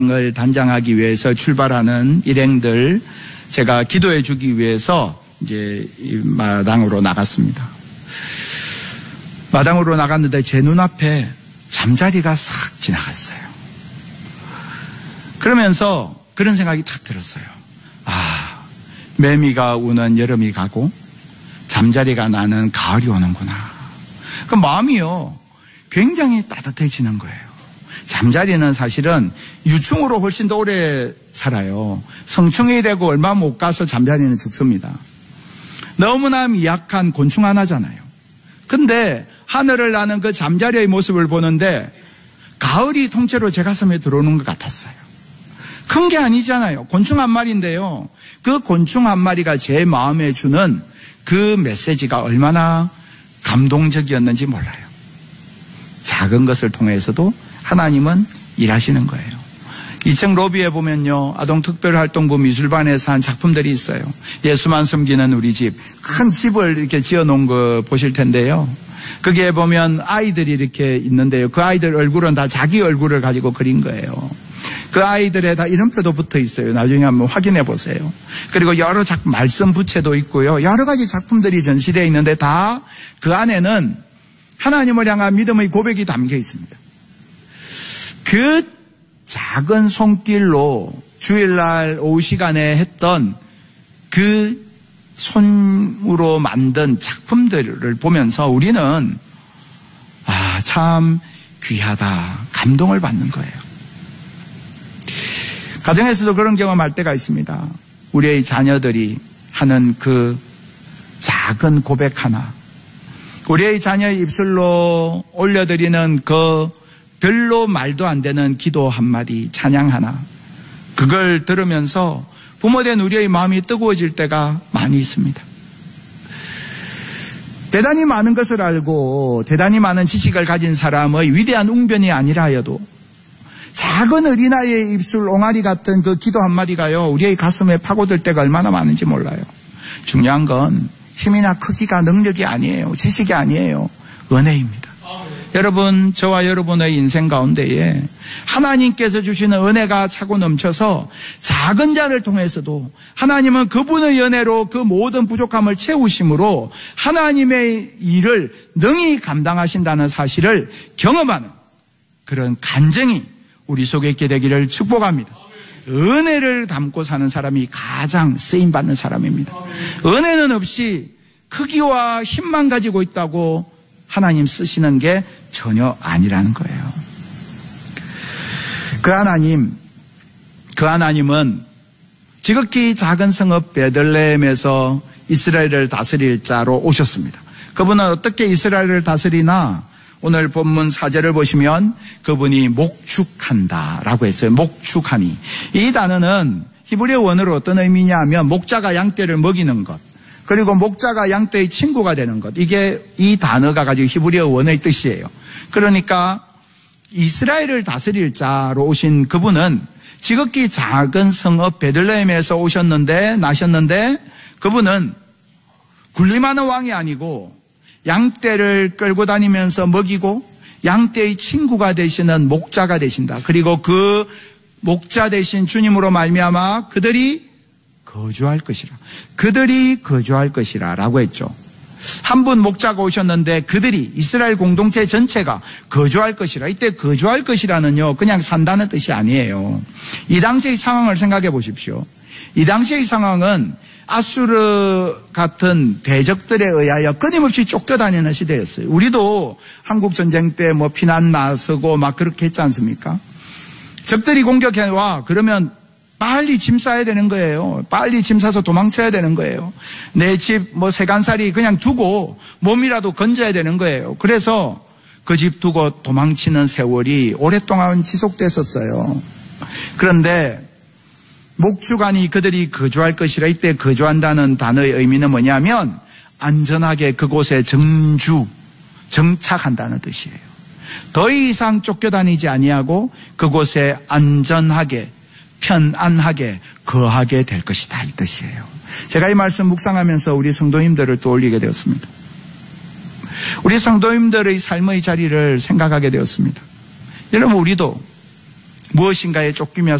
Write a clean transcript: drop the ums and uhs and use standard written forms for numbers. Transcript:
을 단장하기 위해서 출발하는 일행들 제가 기도해 주기 위해서 이제 마당으로 나갔습니다. 마당으로 나갔는데 제 눈앞에 잠자리가 싹 지나갔어요. 그러면서 그런 생각이 탁 들었어요. 아, 매미가 우는 여름이 가고 잠자리가 나는 가을이 오는구나. 그 마음이요 굉장히 따뜻해지는 거예요. 잠자리는 사실은 유충으로 훨씬 더 오래 살아요. 성충이 되고 얼마 못 가서 잠자리는 죽습니다. 너무나 미약한 곤충 하나잖아요. 근데 하늘을 나는 그 잠자리의 모습을 보는데 가을이 통째로 제 가슴에 들어오는 것 같았어요. 큰 게 아니잖아요. 곤충 한 마리인데요. 그 곤충 한 마리가 제 마음에 주는 그 메시지가 얼마나 감동적이었는지 몰라요. 작은 것을 통해서도 하나님은 일하시는 거예요. 2층 로비에 보면요, 아동특별활동부 미술반에서 한 작품들이 있어요. 예수만 섬기는 우리 집. 큰 집을 이렇게 지어놓은 거 보실 텐데요. 거기에 보면 아이들이 이렇게 있는데요. 그 아이들 얼굴은 다 자기 얼굴을 가지고 그린 거예요. 그 아이들에 다 이름표도 붙어 있어요. 나중에 한번 확인해 보세요. 그리고 여러 말씀 부채도 있고요. 여러 가지 작품들이 전시되어 있는데 다 그 안에는 하나님을 향한 믿음의 고백이 담겨 있습니다. 그 작은 손길로 주일날 오후 시간에 했던 그 손으로 만든 작품들을 보면서 우리는 참 귀하다, 감동을 받는 거예요. 가정에서도 그런 경험할 때가 있습니다. 우리의 자녀들이 하는 그 작은 고백 하나, 우리의 자녀의 입술로 올려드리는 그 별로 말도 안 되는 기도 한마디, 찬양 하나, 그걸 들으면서 부모된 우리의 마음이 뜨거워질 때가 많이 있습니다. 대단히 많은 것을 알고 대단히 많은 지식을 가진 사람의 위대한 웅변이 아니라 하여도 작은 어린아이의 입술 옹알이 같은 그 기도 한마디가요, 우리의 가슴에 파고들 때가 얼마나 많은지 몰라요. 중요한 건 힘이나 크기가 능력이 아니에요. 지식이 아니에요. 은혜입니다. 여러분, 저와 여러분의 인생 가운데에 하나님께서 주시는 은혜가 차고 넘쳐서 작은 자를 통해서도 하나님은 그분의 은혜로 그 모든 부족함을 채우심으로 하나님의 일을 능히 감당하신다는 사실을 경험하는 그런 간증이 우리 속에 있게 되기를 축복합니다. 은혜를 담고 사는 사람이 가장 쓰임받는 사람입니다. 은혜는 없이 크기와 힘만 가지고 있다고 하나님 쓰시는 게 전혀 아니라는 거예요. 그 하나님은 지극히 작은 성읍 베들레헴에서 이스라엘을 다스릴 자로 오셨습니다. 그분은 어떻게 이스라엘을 다스리나? 오늘 본문 4절을 보시면 그분이 목축한다라고 했어요. 목축하니. 이 단어는 히브리어 원어로 어떤 의미냐 하면 목자가 양떼를 먹이는 것, 그리고 목자가 양떼의 친구가 되는 것, 이게 이 단어가 가지고 히브리어 원어의 뜻이에요. 그러니까 이스라엘을 다스릴 자로 오신 그분은 지극히 작은 성읍 베들레헴에서 나셨는데 그분은 군림하는 왕이 아니고 양떼를 끌고 다니면서 먹이고 양떼의 친구가 되시는 목자가 되신다. 그리고 그 목자 되신 주님으로 말미암아 그들이 거주할 것이라 라고 했죠. 한 분 목자가 오셨는데 그들이, 이스라엘 공동체 전체가 거주할 것이라. 이때 거주할 것이라는요, 그냥 산다는 뜻이 아니에요. 이 당시의 상황을 생각해 보십시오. 이 당시의 상황은 아수르 같은 대적들에 의하여 끊임없이 쫓겨다니는 시대였어요. 우리도 한국 전쟁 때 피난 나서고 막 그렇게 했지 않습니까? 적들이 공격해와 그러면 빨리 짐 싸야 되는 거예요. 빨리 짐 싸서 도망쳐야 되는 거예요. 내 집 세간살이 그냥 두고 몸이라도 건져야 되는 거예요. 그래서 그 집 두고 도망치는 세월이 오랫동안 지속됐었어요. 그런데 목축하니 그들이 거주할 것이라, 이때 거주한다는 단어의 의미는 뭐냐면 안전하게 그곳에 정착한다는 뜻이에요. 더 이상 쫓겨다니지 아니하고 그곳에 안전하게 편안하게 거하게 될 것이다, 이 뜻이에요. 제가 이 말씀 묵상하면서 우리 성도님들을 떠올리게 되었습니다. 우리 성도님들의 삶의 자리를 생각하게 되었습니다. 여러분, 우리도 무엇인가에 쫓기며